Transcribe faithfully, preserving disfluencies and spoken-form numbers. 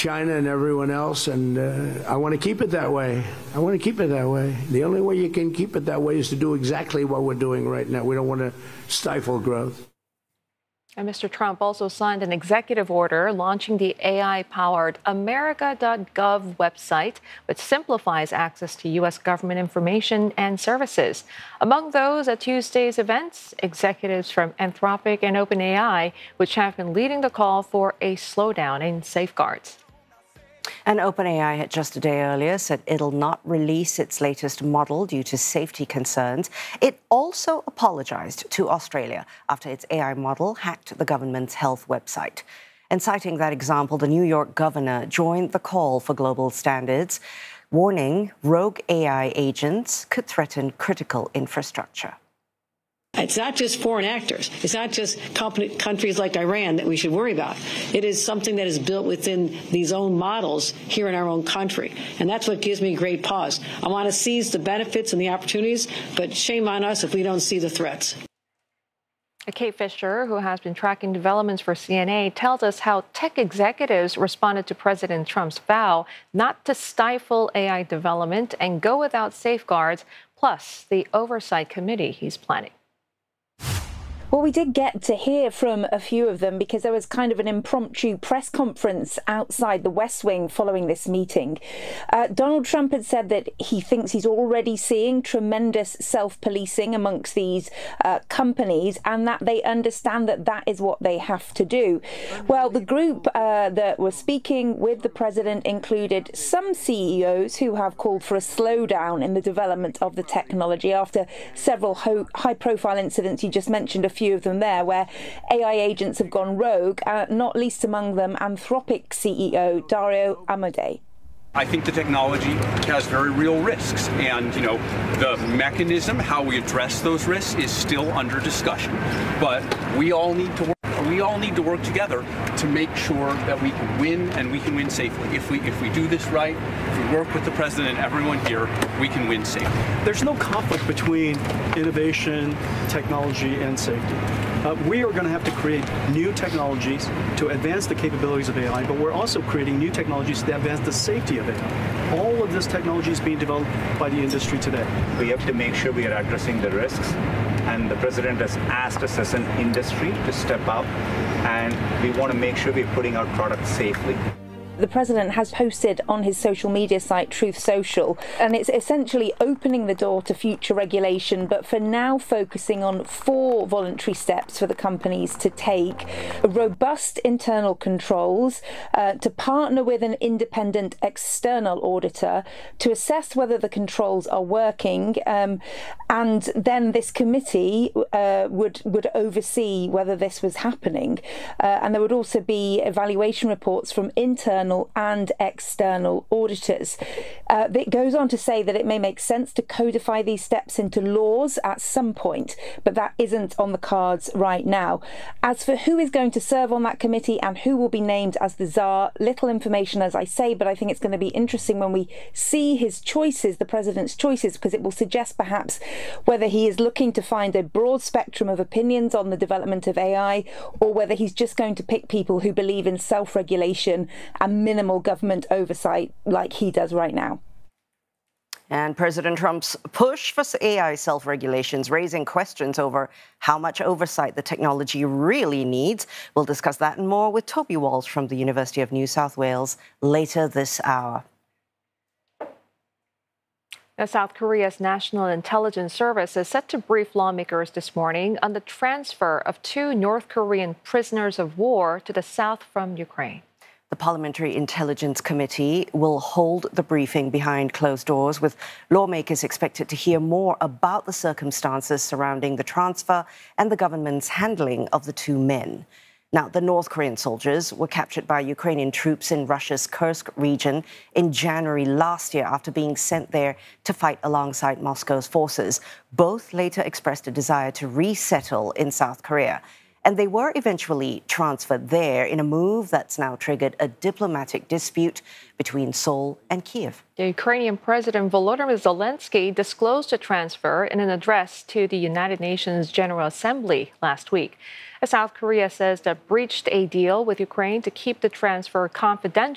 China and everyone else, and uh, I want to keep it that way. I want to keep it that way. The only way you can keep it that way is to do exactly what we're doing right now. We don't want to stifle growth. And Mister Trump also signed an executive order launching the A I-powered America dot gov website, which simplifies access to U S government information and services. Among those at Tuesday's events, executives from Anthropic and OpenAI, which have been leading the call for a slowdown in safeguards. And OpenAI had just a day earlier said it'll not release its latest model due to safety concerns. It also apologized to Australia after its A I model hacked the government's health website. And citing that example, the New York governor joined the call for global standards, warning rogue A I agents could threaten critical infrastructure. It's not just foreign actors. It's not just company, countries like Iran that we should worry about. It is something that is built within these own models here in our own country. And that's what gives me great pause. I want to seize the benefits and the opportunities, but shame on us if we don't see the threats. Kate Fisher, who has been tracking developments for C N A, tells us how tech executives responded to President Trump's vow not to stifle A I development and go without safeguards, plus the oversight committee he's planning. Well, we did get to hear from a few of them because there was kind of an impromptu press conference outside the West Wing following this meeting. Uh, Donald Trump had said that he thinks he's already seeing tremendous self-policing amongst these uh, companies and that they understand that that is what they have to do. Well, the group uh, that was speaking with the president included some C E Os who have called for a slowdown in the development of the technology after several ho- high-profile incidents you just mentioned a few of them there, where A I agents have gone rogue, uh, not least among them Anthropic C E O Dario Amodei. I think the technology has very real risks, and you know the mechanism, how we address those risks, is still under discussion. But we all need to work. We all need to work together to make sure that we can win, and we can win safely. If we if we do this right, if we work with the president and everyone here, we can win safely. There's no conflict between innovation, technology, and safety. Uh, we are going to have to create new technologies to advance the capabilities of A I, but we're also creating new technologies to advance the safety of A I. All of this technology is being developed by the industry today. We have to make sure we are addressing the risks, and the president has asked us as an industry to step up, and we want to make sure we're putting out products safely. The president has posted on his social media site, Truth Social, and it's essentially opening the door to future regulation, but for now focusing on four voluntary steps for the companies to take: robust internal controls, uh, to partner with an independent external auditor to assess whether the controls are working, um, and then this committee uh, would would oversee whether this was happening, uh, and there would also be evaluation reports from internal and external auditors. Uh, it goes on to say that it may make sense to codify these steps into laws at some point, but that isn't on the cards right now. As for who is going to serve on that committee and who will be named as the czar, little information, as I say, but I think it's going to be interesting when we see his choices, the president's choices, because it will suggest perhaps whether he is looking to find a broad spectrum of opinions on the development of A I, or whether he's just going to pick people who believe in self-regulation and minimal government oversight like he does right now. And President Trump's push for A I self-regulation is raising questions over how much oversight the technology really needs. We'll discuss that and more with Toby Walsh from the University of New South Wales later this hour. Now, South Korea's National Intelligence Service is set to brief lawmakers this morning on the transfer of two North Korean prisoners of war to the south from Ukraine. The Parliamentary Intelligence Committee will hold the briefing behind closed doors, with lawmakers expected to hear more about the circumstances surrounding the transfer and the government's handling of the two men. Now, the North Korean soldiers were captured by Ukrainian troops in Russia's Kursk region in January last year after being sent there to fight alongside Moscow's forces. Both later expressed a desire to resettle in South Korea. And they were eventually transferred there in a move that's now triggered a diplomatic dispute between Seoul and Kiev. The Ukrainian President Volodymyr Zelensky disclosed the transfer in an address to the United Nations General Assembly last week. South Korea says that breached a deal with Ukraine to keep the transfer confidential.